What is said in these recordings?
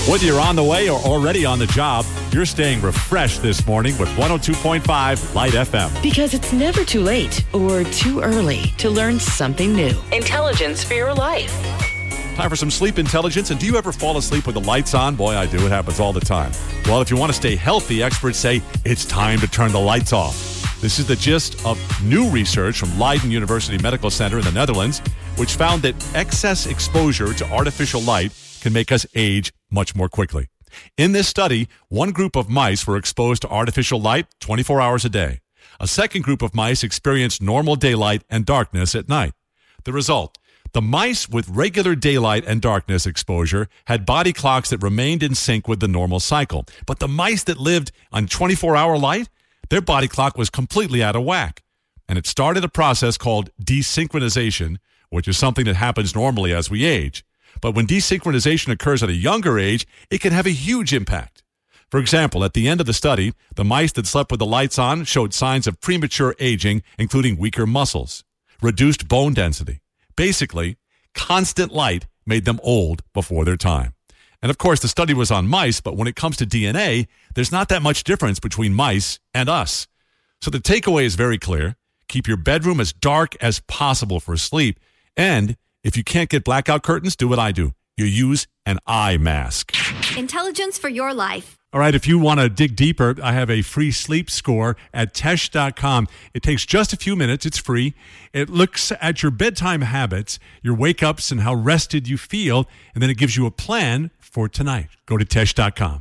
Whether you're on the way or already on the job, you're staying refreshed this morning with 102.5 Light FM. Because it's never too late or too early to learn something new. Intelligence for your life. Time for some sleep intelligence. And do you ever fall asleep with the lights on? Boy, I do. It happens all the time. Well, if you want to stay healthy, experts say it's time to turn the lights off. This is the gist of new research from Leiden University Medical Center in the Netherlands, which found that excess exposure to artificial light can make us age much more quickly. In this study, one group of mice were exposed to artificial light 24 hours a day. A second group of mice experienced normal daylight and darkness at night. The result, the mice with regular daylight and darkness exposure had body clocks that remained in sync with the normal cycle. But the mice that lived on 24-hour light, their body clock was completely out of whack. And it started a process called desynchronization, which is something that happens normally as we age. But when desynchronization occurs at a younger age, it can have a huge impact. For example, at the end of the study, the mice that slept with the lights on showed signs of premature aging, including weaker muscles, reduced bone density. Basically, constant light made them old before their time. And of course, the study was on mice, but when it comes to DNA, there's not that much difference between mice and us. So the takeaway is very clear. Keep your bedroom as dark as possible for sleep. And if you can't get blackout curtains, do what I do. You use an eye mask. Intelligence for your life. All right, if you want to dig deeper, I have a free sleep score at Tesh.com. It takes just a few minutes. It's free. It looks at your bedtime habits, your wake-ups, and how rested you feel, and then it gives you a plan for tonight. Go to Tesh.com.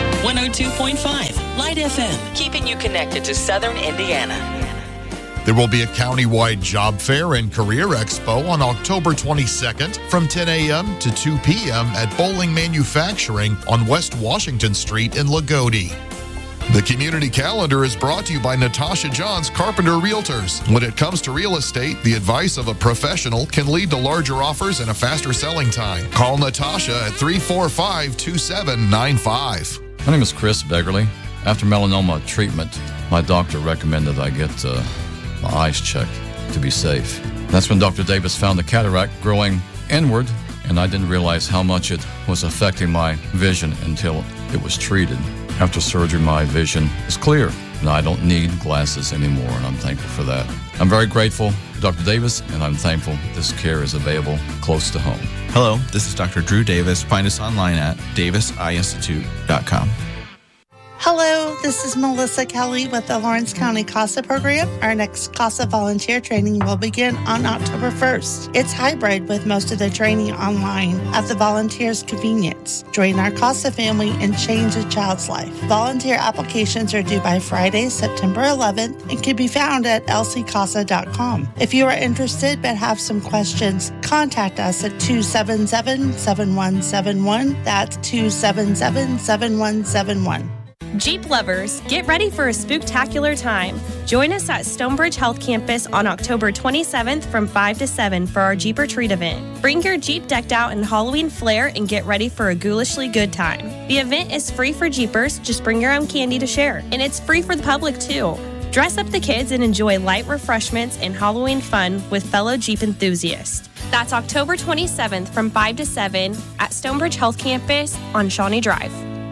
102.5 Light FM, keeping you connected to Southern Indiana. There will be a countywide job fair and career expo on October 22nd from 10 a.m. to 2 p.m. at Bowling Manufacturing on West Washington Street in Lagodi. The community calendar is brought to you by Natasha Johns Carpenter Realtors. When it comes to real estate, the advice of a professional can lead to larger offers and a faster selling time. Call Natasha at 345-2795. My name is Chris Beggerly. After melanoma treatment, my doctor recommended I get my eyes checked to be safe. That's when Dr. Davis found the cataract growing inward, and I didn't realize how much it was affecting my vision until it was treated. After surgery, my vision is clear, and I don't need glasses anymore, and I'm thankful for that. I'm very grateful to Dr. Davis, and I'm thankful this care is available close to home. Hello, this is Dr. Drew Davis. Find us online at daviseyeinstitute.com. Hello, this is Melissa Kelly with the Lawrence County CASA program. Our next CASA volunteer training will begin on October 1st. It's hybrid with most of the training online at the volunteers' convenience. Join our CASA family and change a child's life. Volunteer applications are due by Friday, September 11th and can be found at lccasa.com. If you are interested but have some questions, contact us at 277-7171. That's 277-7171. Jeep lovers, get ready for a spooktacular time. Join us at Stonebridge Health Campus on October 27th from 5 to 7 for our Jeep Retreat event. Bring your Jeep decked out in Halloween flair and get ready for a ghoulishly good time. The event is free for Jeepers, just bring your own candy to share. And it's free for the public too. Dress up the kids and enjoy light refreshments and Halloween fun with fellow Jeep enthusiasts. That's October 27th from 5 to 7 at Stonebridge Health Campus on Shawnee Drive.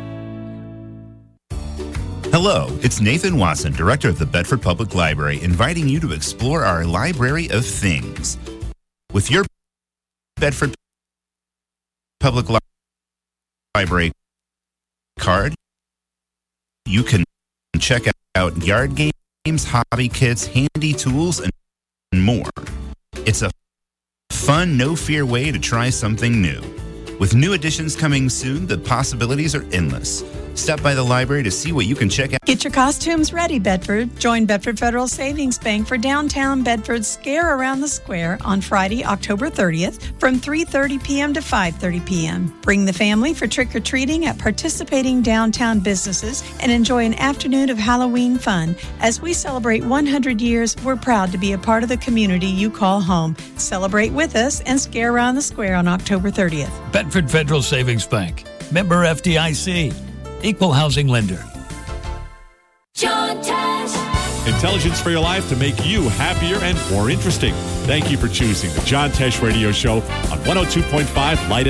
Hello, it's Nathan Watson, Director of the Bedford Public Library, inviting you to explore our Library of Things. With your Bedford Public Library card, you can check out yard games, hobby kits, handy tools, and more. It's a fun, no-fear way to try something new. With new additions coming soon, the possibilities are endless. Stop by the library to see what you can check out. Get your costumes ready, Bedford. Join Bedford Federal Savings Bank for downtown Bedford's Scare Around the Square on Friday, October 30th from 3:30 p.m. to 5:30 p.m. Bring the family for trick-or-treating at participating downtown businesses and enjoy an afternoon of Halloween fun. As we celebrate 100 years, we're proud to be a part of the community you call home. Celebrate with us and Scare Around the Square on October 30th. Bedford Federal Savings Bank. Member FDIC. Equal housing lender. John Tesh. Intelligence for your life to make you happier and more interesting. Thank you for choosing the John Tesh Radio Show on 102.5 Light